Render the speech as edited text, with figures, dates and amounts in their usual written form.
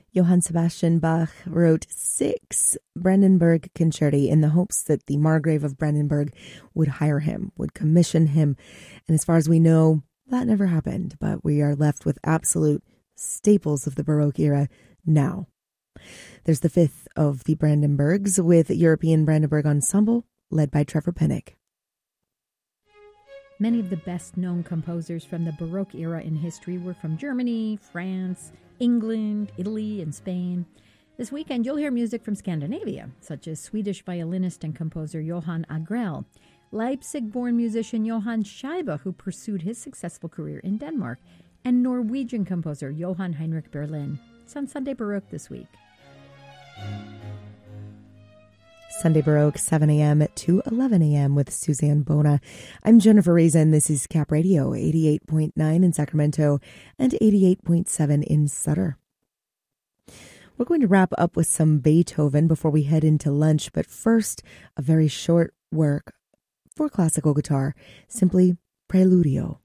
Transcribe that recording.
Johann Sebastian Bach wrote 6 Brandenburg concerti in the hopes that the Margrave of Brandenburg would hire him, would commission him. And as far as we know, that never happened, but we are left with absolute staples of the Baroque era now. There's the 5th of the Brandenburgs with European Brandenburg Ensemble, led by Trevor Pinnock. Many of the best-known composers from the Baroque era in history were from Germany, France, England, Italy, and Spain. This weekend, you'll hear music from Scandinavia, such as Swedish violinist and composer Johan Agrell, Leipzig-born musician Johann Scheibe, who pursued his successful career in Denmark, and Norwegian composer Johann Heinrich Berlin. It's on Sunday Baroque this week. Sunday Baroque, 7 a.m. to 11 a.m. with Suzanne Bona. I'm Jennifer Raisin. This is Cap Radio, 88.9 in Sacramento and 88.7 in Sutter. We're going to wrap up with some Beethoven before we head into lunch, but first, a very short work for classical guitar, simply Preludio.